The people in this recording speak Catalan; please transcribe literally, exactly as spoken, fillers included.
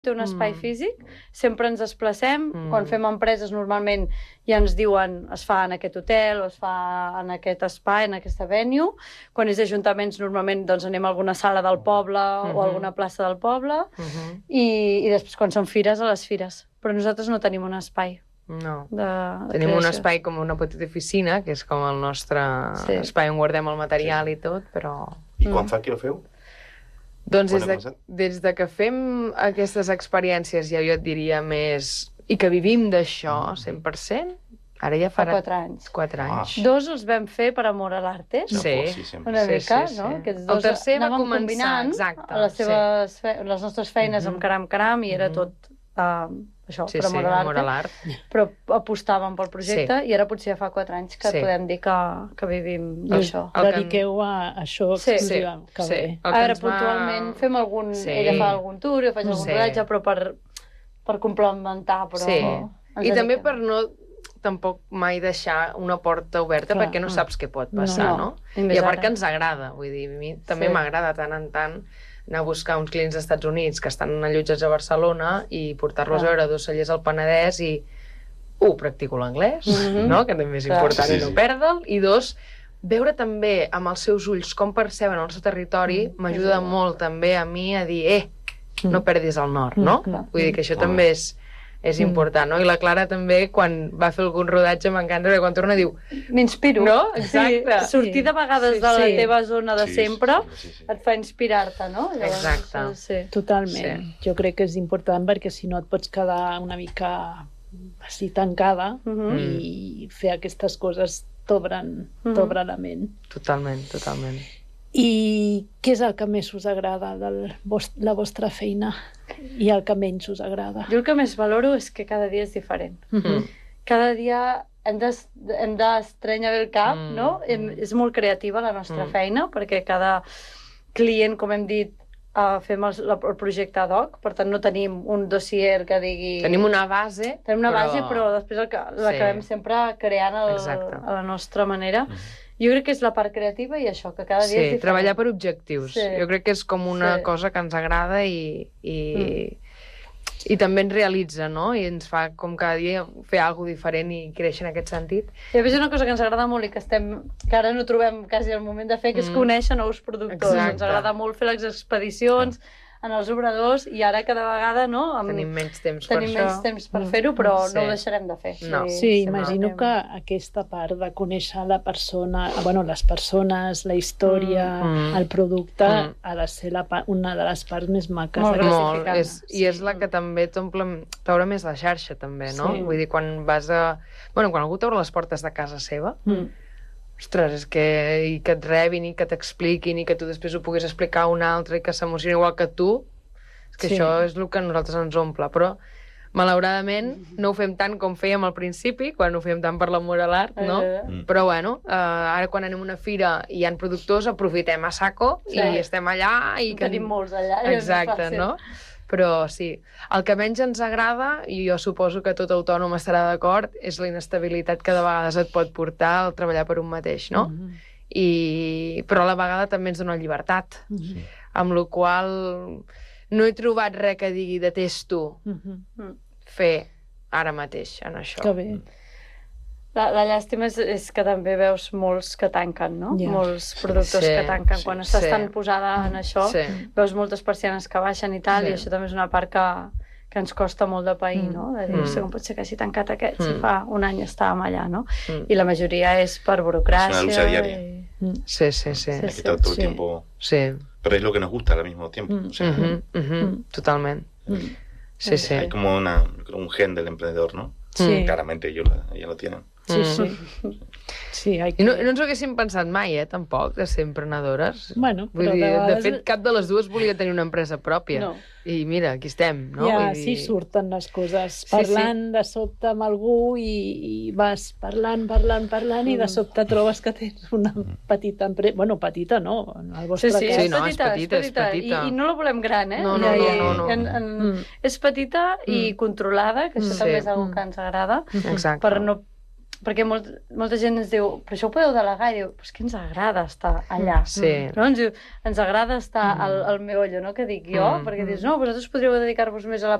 té un espai Mm. físic, sempre ens desplacem, Mm. quan fem empreses normalment ja ens diuen es fa en aquest hotel o es fa en aquest espai, en aquesta venue. Quan és ajuntaments normalment doncs, anem a alguna sala del poble Mhm. o a alguna plaça del poble Mhm. i, i després quan són fires, a les fires. Però nosaltres no tenim un espai No. de, de Tenim un creació. espai com una petita oficina, que és com el nostre Sí. espai on guardem el material i tot, però... I quan Mm. fa que ho feu? Doncs Quan des ha de, començat? des de que fem aquestes experiències, ja jo et diria més... I que vivim d'això, cent per cent, ara ja Fa farà quatre anys. quatre Ah. anys. Dos els vam fer per amor a l'arte. Sí. Llavors, sí, sempre. Una Sí, mica, sí, no? sí. Aquests El dos tercer va anàvem començar, combinant exacte, a les, seves fe... les nostres feines Mhm. amb caram caram i era Mhm. tot uh, això, Sí, per sí, amor a amor a l'arte, l'art. però apostàvem pel projecte i ara potser ja fa quatre anys que Sí. podem dir que, que vivim El- d'això. el que- Dediqueu a això Sí, exclusiva, sí, que sí. bé. El que Ara ens va- puntualment fem algun... Sí. Ella fa algun tour, jo faig algun Sí. rodatge, però per, per complementar, però... Sí. ens I també dediquem. per no tampoc mai deixar una porta oberta Clar. perquè no Mm. saps què pot passar, No. no? I més I a part ara. que ens agrada, vull dir, a mi també Sí. m'agrada tant en tant anar a buscar uns clients dels Estats Units que estan allotjats a Barcelona i portar-los a Clar. veure dos cellers al Penedès i, un, practico l'anglès, Mhm. no? Que també és Clar. important Sí, i no sí. perdre'l, i dos, veure també amb els seus ulls com perceben el seu territori Mm, m'ajuda ajuda. molt també a mi a dir, eh, no perdis el nord, no? Mm, clar. Vull dir que això Mm. també és, és Mm. important, no? I la Clara també, quan va fer algun rodatge, m'encanta, perquè quan torna diu, M'inspiro. No? Exacte. Sí, sortir de vegades Sí, de la sí. teva zona de Sí, sempre sí, sí, sí. et fa inspirar-te, no? Exacte. Sí. Totalment. Sí. Jo crec que és important perquè si no et pots quedar una mica així tancada Mhm. i fer aquestes coses t'obren Mhm. t'obren la ment. totalment, totalment. I què és el que més us agrada de la vostra feina i el que menys us agrada? Jo el que més valoro és que cada dia és diferent. Mm. Cada dia hem de- hem d'estrenyar bé el cap, Mm, no? Hem, mm. és molt creativa la nostra Mm. feina, perquè cada client, com hem dit, uh, fem el, la- el projecte ad hoc, per tant no tenim un dossier que digui... Tenim una base, Tenim una però- base, però després el que- l'acabem Sí. sempre creant el, Exacte. a la nostra manera. Jo crec que és la part creativa i això, que cada dia Sí, és diferent. treballar per objectius. Sí. Jo crec que és com una Sí. cosa que ens agrada i, i, i també ens realitza, no? I ens fa com cada dia fer alguna diferent i créixer en aquest sentit. I a més una cosa que ens agrada molt i que, estem, que ara no trobem quasi el moment de fer, que és Mm. conèixer nous productors. Exacte. Ens agrada molt fer les expedicions en els obradors i ara cada vegada no, amb, Tenim menys temps tenim per menys això. temps per fer-ho, però Sí. no ho deixarem de fer. No. Sí, sembla- imagino que aquesta part de conèixer la persona, bueno, les persones, la història, Mm. el producte, Mm. ha de ser la, pa- una de les parts més maques. Molt d'aquesta- Molt, gratificant. és, i és la que també t'omple, t'obre més la xarxa també, no? Sí. Vull dir, quan vas a... Bueno, quan algú t'obre les portes de casa seva, Mm. ostres, és que, i que et rebin i que t'expliquin i que tu després ho puguis explicar a un altre i que s'emocioni igual que tu, és que Sí. això és el que a nosaltres ens omple, però malauradament no ho fem tant com fèiem al principi, quan ho fèiem tant per l'amor a l'art, no? Eh, Mm. Però bueno, eh, ara quan anem a una fira i hi ha productors, aprofitem a saco Sí. i estem allà i que... Tenim molts allà. i és Exacte, fàcil. no? Però sí, el que menys ens agrada, i jo suposo que tot autònom estarà d'acord, és la inestabilitat que de vegades et pot portar el treballar per un mateix, no? Mhm. I... Però a la vegada també ens dona llibertat, Mhm. amb la qual no he trobat res que digui detesto Mhm. fer ara mateix en això. Que bé. La, la llàstima és, és que també veus molts que tanquen, no? Ja. Molts productors Sí, que tanquen. sí, Quan estàs sí. tan posada en això, Sí. veus moltes persianes que baixen i tal, Sí. i això també és una part que, que ens costa molt de pair, Mm. no? De dir, Mm. mm. com pot ser que hagi tancat aquest, si Mm. fa un any estàvem allà, no? Mm. I la majoria és per burocràcia. És una lucha diaria. I... Sí, sí, sí. Sí, Hay que sí, estar todo sí. el tiempo... Sí. Pero es lo que nos gusta al mismo tiempo. Mm. O sea, Mhm, mhm, Totalment. Mm. Sí, sí. hay como una, yo creo, un gen del emprendedor, ¿no? Sí. Claramente ellos, la- ellos lo tienen. Sí, Mm. sí. Sí, hay I no, que... no ens ho haguéssim pensat mai, eh, tampoc, de ser emprenedores. Bueno, Vull però dir, de de vegades- fet, cap de les dues volia tenir una empresa pròpia. No. I mira, aquí estem, no? Ja, Vull dir... sí surten les coses. Sí, Parlant de sobte amb algú i, i vas parlant, parlant, parlant i de sobte trobes que tens una petita empresa... Bueno, petita no, en el Sí, vostre sí, cas. Sí, és, no, és petita, petita, és petita. I, I no la volem gran, eh? No, no, I- no, i- no, no. En, en, Mm. És petita i Mm. controlada, que això Sí. també és una Mm. que ens agrada, Exacte. per no perquè molt, molta gent ens diu, però això ho podeu delegar, i diu, però és que ens agrada estar allà. Sí. No? Ens diu, ens agrada estar al, al meollo, no? Que dic jo, Mm. perquè dius, no, vosaltres podríeu dedicar-vos més a la